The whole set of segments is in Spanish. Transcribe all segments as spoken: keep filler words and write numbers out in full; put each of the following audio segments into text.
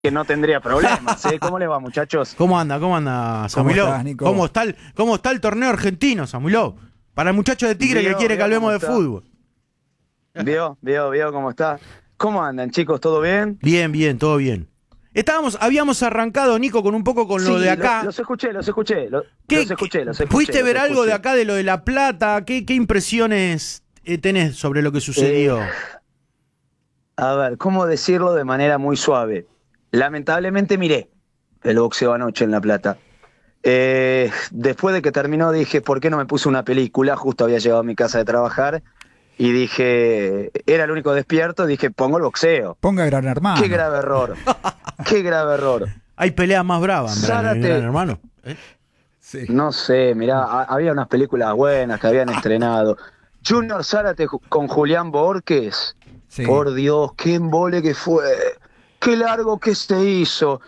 que no tendría problemas, ¿eh? ¿Cómo le va, muchachos? ¿Cómo anda? ¿Cómo anda, Samuilov? ¿Cómo estás, Nico? ¿Cómo está el, cómo está el torneo argentino, Samuilov? Para el muchacho de Tigre Veo, que quiere veo que hablemos cómo de está. fútbol. Veo, veo, veo cómo está. ¿Cómo andan, chicos? ¿Todo bien? Bien, bien, todo bien. Estábamos, habíamos arrancado, Nico, con un poco con lo Sí, de acá. lo- los escuché, los escuché. lo- ¿Qué- los escuché, los escuché. ¿Pudiste los ver algo escuché. de acá de lo de La Plata? ¿Qué, qué impresiones eh, tenés sobre lo que sucedió? Eh, A ver, ¿cómo decirlo de manera muy suave? Lamentablemente miré el boxeo anoche en La Plata. Eh, después de que terminó dije, ¿por qué no me puse una película? Justo había llegado a mi casa de trabajar y dije, era el único despierto, dije, pongo el boxeo. Ponga Gran Hermano. Qué grave error, qué grave error. Hay peleas más bravas, en Gran- en Zárate. Gran Hermano. ¿Eh? Sí. No sé, mirá, ha- había unas películas buenas que habían estrenado. Junior Zárate ju- con Julián Borges. Sí. Por Dios, qué embole que fue. Qué largo que se hizo.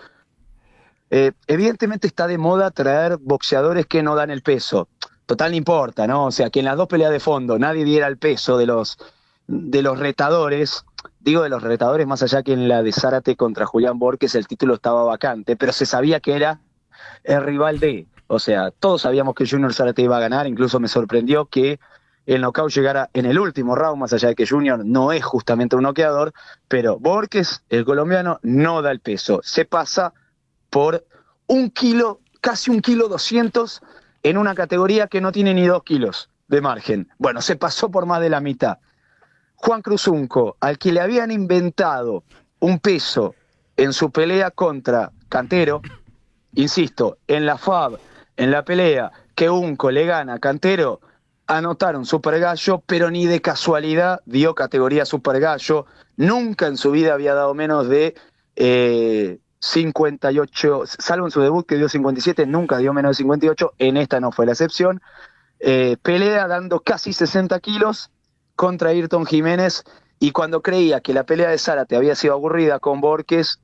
Eh, evidentemente está de moda traer boxeadores que no dan el peso. Total no importa, ¿no? O sea, que en las dos peleas de fondo nadie diera el peso de los, de los retadores. Digo de los retadores, más allá que en la de Zárate contra Julián Borges el título estaba vacante, pero se sabía que era el rival de. O sea, todos sabíamos que Junior Zárate iba a ganar, incluso me sorprendió que el knockout llegara en el último round, más allá de que Junior no es justamente un noqueador, pero Borges, el colombiano, no da el peso. Se pasa por un kilo, casi un kilo doscientos, en una categoría que no tiene ni dos kilos de margen. Bueno, se pasó por más de la mitad. Juan Cruzunco, al que le habían inventado un peso en su pelea contra Cantero, insisto, en la F A B, en la pelea que Unco le gana a Cantero, anotaron Super Gallo, pero ni de casualidad dio categoría Super Gallo. Nunca en su vida había dado menos de eh, cincuenta y ocho, salvo en su debut que dio cincuenta y siete, nunca dio menos de cincuenta y ocho, en esta no fue la excepción. Eh, pelea dando casi sesenta kilos contra Ayrton Jiménez, y cuando creía que la pelea de Zárate había sido aburrida con Borges,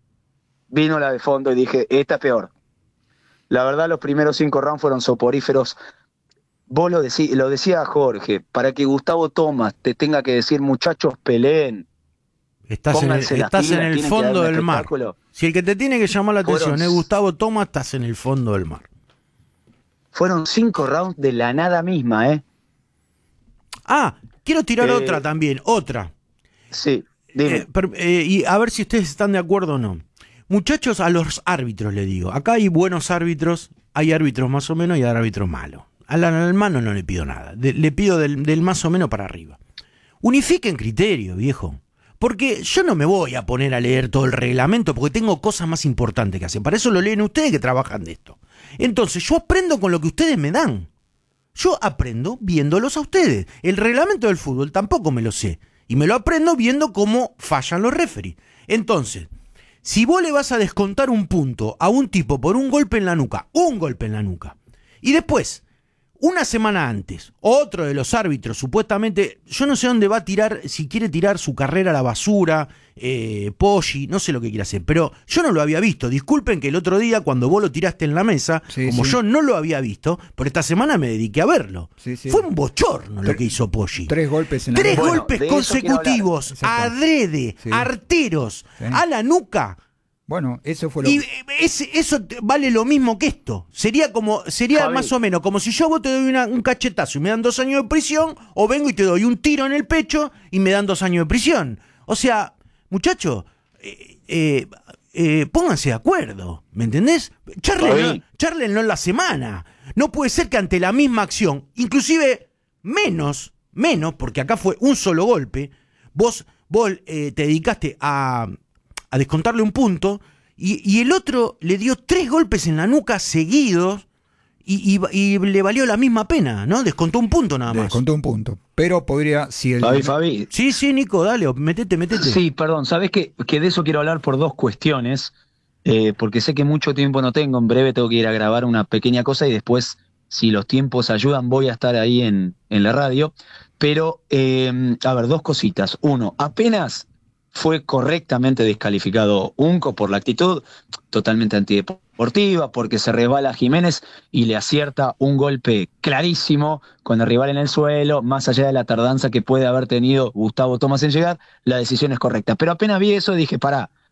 vino la de fondo y dije, esta es peor. La verdad, los primeros cinco rounds fueron soporíferos. Vos lo, decí, lo decía Jorge, para que Gustavo Thomas te tenga que decir, muchachos, peleen. Estás en el, Pónganse las estás en pilas, el tienen que dar fondo un del mar. espectáculo. Si el que te tiene que llamar la atención Fueron- es Gustavo Thomas, estás en el fondo del mar. Fueron cinco rounds de la nada misma, ¿eh? Ah, quiero tirar Eh, otra también, otra. Sí, dime. Eh, per- eh, y a ver si ustedes están de acuerdo o no. Muchachos, a los árbitros le digo. Acá hay buenos árbitros, hay árbitros más o menos y hay árbitros malos. Al hermano no le pido nada. De- le pido del, del más o menos para arriba. Unifiquen criterio, viejo. Porque yo no me voy a poner a leer todo el reglamento porque tengo cosas más importantes que hacer. Para eso lo leen ustedes que trabajan de esto. Entonces yo aprendo con lo que ustedes me dan. Yo aprendo viéndolos a ustedes. El reglamento del fútbol tampoco me lo sé. Y me lo aprendo viendo cómo fallan los referees. Entonces, si vos le vas a descontar un punto a un tipo por un golpe en la nuca, un golpe en la nuca, y después, una semana antes, otro de los árbitros, supuestamente, yo no sé dónde va a tirar, si quiere tirar su carrera a la basura, eh, Poggi, no sé lo que quiere hacer, pero yo no lo había visto. Disculpen que el otro día, cuando vos lo tiraste en la mesa, Sí, como sí. yo no lo había visto, por esta semana me dediqué a verlo. Sí, sí. Fue un bochorno lo Tres- que hizo Poggi. Tres golpes en la Tres nuca. Bueno, golpes de eso quiero consecutivos, hablar. Exacto. adrede, Sí. arteros, Sí. a la nuca. Bueno, eso fue lo Y que... eh, ese- eso te- vale lo mismo que esto. Sería como sería Fabi. más o menos como si yo a vos te doy una- un cachetazo y me dan dos años de prisión, o vengo y te doy un tiro en el pecho y me dan dos años de prisión. O sea, muchachos, eh, eh, eh, pónganse de acuerdo, ¿me entendés? Charlenlo, Fabi. charlenlo en la semana. No puede ser que ante la misma acción, inclusive menos, menos, porque acá fue un solo golpe, vos, vos eh, te dedicaste a a descontarle un punto, y, y el otro le dio tres golpes en la nuca seguidos, y, y- y le valió la misma pena, ¿no? Descontó un punto nada más. Descontó un punto. Pero podría, si el... Fabi, Fabi. Sí, sí, Nico, dale, metete, metete. Sí, perdón, sabés que, que de eso quiero hablar por dos cuestiones, eh, porque sé que mucho tiempo no tengo, en breve tengo que ir a grabar una pequeña cosa y después, si los tiempos ayudan, voy a estar ahí en, en la radio. Pero, eh, a ver, dos cositas. Uno, apenas fue correctamente descalificado Unco por la actitud totalmente antideportiva, porque se resbala Jiménez y le acierta un golpe clarísimo con el rival en el suelo, más allá de la tardanza que puede haber tenido Gustavo Thomas en llegar, la decisión es correcta. Pero apenas vi eso dije, pará,